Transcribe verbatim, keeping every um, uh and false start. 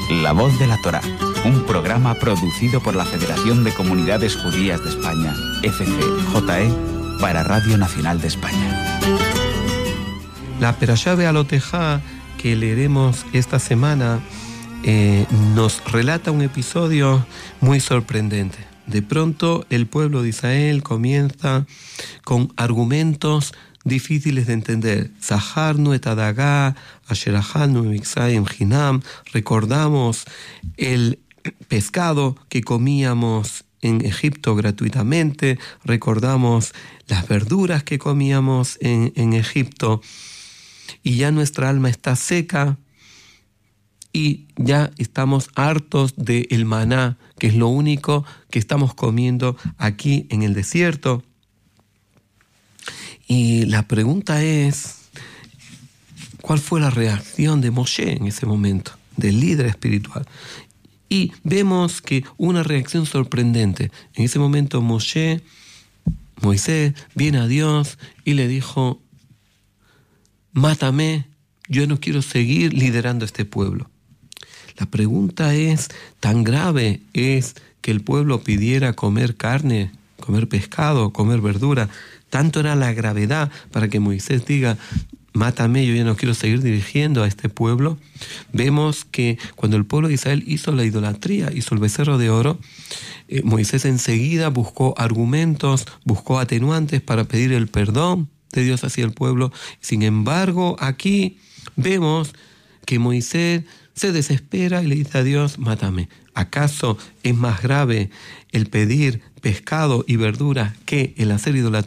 La Voz de la Torá, un programa producido por la Federación de Comunidades Judías de España, F C J E, para Radio Nacional de España. La Perashá Be'alotejá que leeremos esta semana eh, nos relata un episodio muy sorprendente. De pronto el pueblo de Israel comienza con argumentos difíciles de entender. Zaharnu et adagá, asher achalnu b'mitzrayim chinam. Recordamos el pescado que comíamos en Egipto gratuitamente. Recordamos las verduras que comíamos en, en Egipto. Y ya nuestra alma está seca y ya estamos hartos del maná, que es lo único que estamos comiendo aquí en el desierto. Y la pregunta es, ¿cuál fue la reacción de Moshe en ese momento, del líder espiritual? Y vemos que una reacción sorprendente. En ese momento Moshe, Moisés, viene a Dios y le dijo: mátame, yo no quiero seguir liderando este pueblo. La pregunta es, ¿tan grave es que el pueblo pidiera comer carne, comer pescado, comer verdura? Tanto era la gravedad para que Moisés diga: mátame, yo ya no quiero seguir dirigiendo a este pueblo. Vemos que cuando el pueblo de Israel hizo la idolatría, hizo el becerro de oro, eh, Moisés enseguida buscó argumentos, buscó atenuantes para pedir el perdón de Dios hacia el pueblo. Sin embargo, aquí vemos que Moisés se desespera y le dice a Dios: mátame. ¿Acaso es más grave el pedir pescado y verdura que el hacer idolatría?